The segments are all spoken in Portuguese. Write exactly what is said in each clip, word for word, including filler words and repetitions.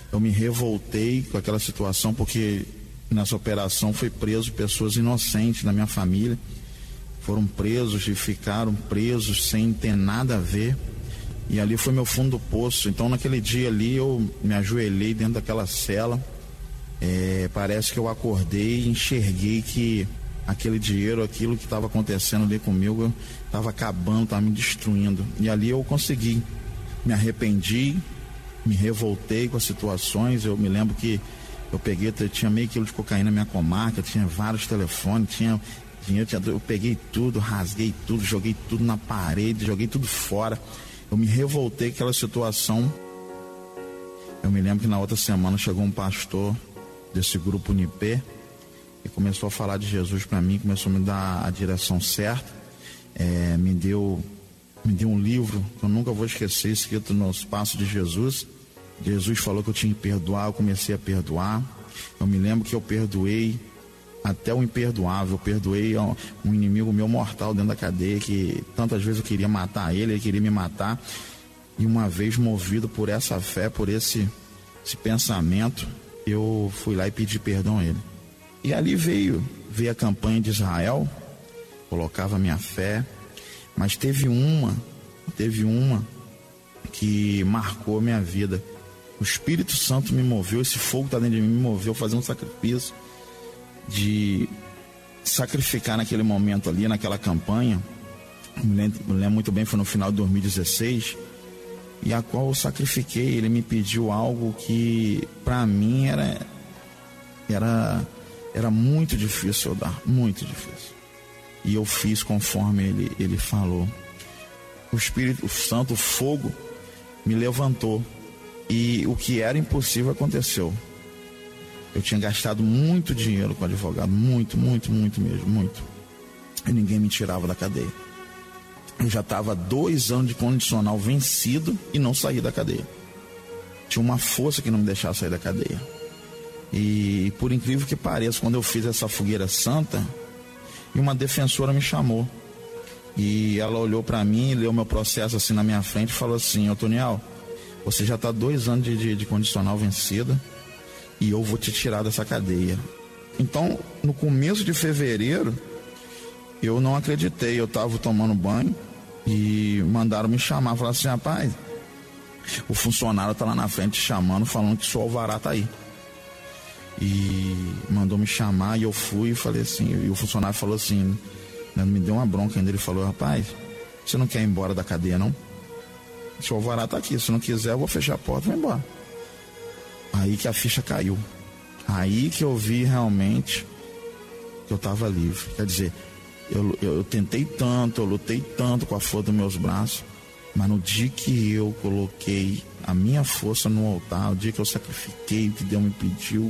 eu me revoltei com aquela situação, porque nessa operação foi preso pessoas inocentes da minha família, foram presos e ficaram presos sem ter nada a ver, e ali foi meu fundo do poço. Então naquele dia ali eu me ajoelhei dentro daquela cela, é, parece que eu acordei e enxerguei que aquele dinheiro, aquilo que estava acontecendo ali comigo, estava acabando, estava me destruindo, e ali eu consegui, me arrependi, me revoltei com as situações. Eu me lembro que eu peguei, eu tinha meio quilo de cocaína na minha comarca, tinha vários telefones, tinha dinheiro, tinha, eu peguei tudo, rasguei tudo, joguei tudo na parede, joguei tudo fora. Eu me revoltei com aquela situação. Eu me lembro que na outra semana chegou um pastor desse grupo Unipê e começou a falar de Jesus para mim, começou a me dar a direção certa, é, me deu me deu um livro que eu nunca vou esquecer, escrito nos Passos de Jesus. Jesus falou que eu tinha que perdoar, eu comecei a perdoar. Eu me lembro que eu perdoei até o imperdoável. Eu perdoei um inimigo meu mortal dentro da cadeia, que tantas vezes eu queria matar ele, ele queria me matar. E uma vez, movido por essa fé, por esse, esse pensamento, eu fui lá e pedi perdão a ele. E ali veio, veio a campanha de Israel, colocava minha fé, mas teve uma, teve uma que marcou a minha vida. O Espírito Santo me moveu, esse fogo que está dentro de mim me moveu a fazer um sacrifício, de sacrificar naquele momento ali, naquela campanha. Me lembro, me lembro muito bem, foi no final de dois mil e dezesseis, e a qual eu sacrifiquei. Ele me pediu algo que para mim era, era, era muito difícil eu dar, muito difícil. E eu fiz conforme ele, ele falou. O Espírito Santo, o fogo, me levantou. E o que era impossível aconteceu. Eu tinha gastado muito dinheiro com advogado, muito, muito, muito mesmo, muito. E ninguém me tirava da cadeia. Eu já estava dois anos de condicional vencido e não saí da cadeia. Tinha uma força que não me deixava sair da cadeia. E por incrível que pareça, quando eu fiz essa fogueira santa, e uma defensora me chamou. E ela olhou para mim, leu meu processo assim na minha frente e falou assim: ô Toniel, você já está dois anos de, de, de condicional vencida e eu vou te tirar dessa cadeia. Então, no começo de fevereiro, eu não acreditei. Eu estava tomando banho e mandaram me chamar. Falaram assim: rapaz, o funcionário está lá na frente te chamando, falando que seu alvará está aí. E mandou me chamar e eu fui e falei assim, e o funcionário falou assim, né, me deu uma bronca ainda. Ele falou: rapaz, você não quer ir embora da cadeia não? Seu alvará está aqui, se não quiser eu vou fechar a porta e vou embora. Aí que a ficha caiu, aí que eu vi realmente que eu estava livre. Quer dizer, eu, eu, eu tentei tanto, eu lutei tanto com a força dos meus braços, mas no dia que eu coloquei a minha força no altar, o dia que eu sacrifiquei o que Deus me pediu,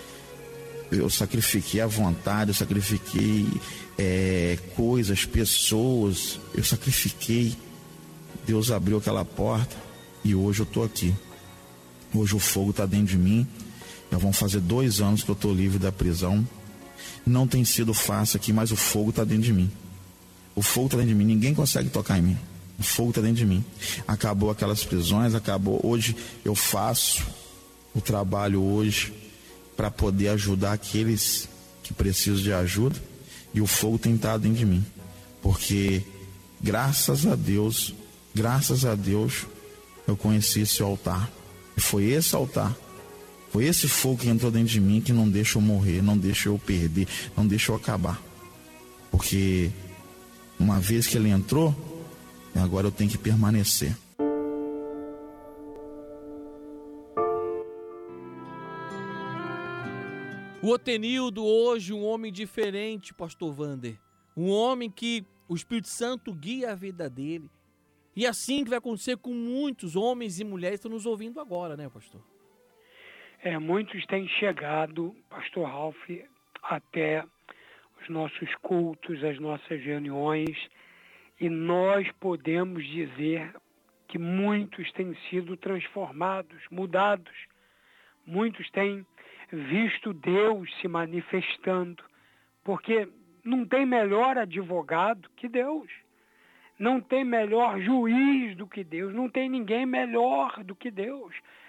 eu sacrifiquei a vontade, eu sacrifiquei é, coisas, pessoas, eu sacrifiquei. Deus abriu aquela porta e hoje eu estou aqui. Hoje o fogo está dentro de mim. Já vão fazer dois anos que eu estou livre da prisão. Não tem sido fácil aqui, mas o fogo está dentro de mim. O fogo está dentro de mim, ninguém consegue tocar em mim. O fogo está dentro de mim. Acabou aquelas prisões, acabou. Hoje eu faço o trabalho hoje para poder ajudar aqueles que precisam de ajuda, e o fogo tem estado dentro de mim, porque graças a Deus, graças a Deus, eu conheci esse altar, e foi esse altar, foi esse fogo que entrou dentro de mim que não deixa eu morrer, não deixa eu perder, não deixa eu acabar, porque uma vez que ele entrou, agora eu tenho que permanecer. O Otenildo hoje, um homem diferente, pastor Wander. Um homem que o Espírito Santo guia a vida dele. E assim que vai acontecer com muitos homens e mulheres que estão nos ouvindo agora, né, pastor? É, muitos têm chegado, pastor Ralph, até os nossos cultos, as nossas reuniões, e nós podemos dizer que muitos têm sido transformados, mudados. Muitos têm visto Deus se manifestando, porque não tem melhor advogado que Deus, não tem melhor juiz do que Deus, não tem ninguém melhor do que Deus.